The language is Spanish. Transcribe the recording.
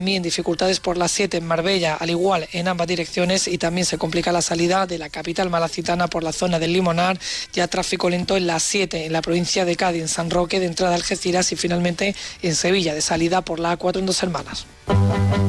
También dificultades por la 7 en Marbella, al igual en ambas direcciones, y también se complica la salida de la capital malacitana por la zona del Limonar, ya tráfico lento en la 7 en la provincia de Cádiz, en San Roque, de entrada a Algeciras, y finalmente en Sevilla, de salida por la A4 en Dos Hermanas.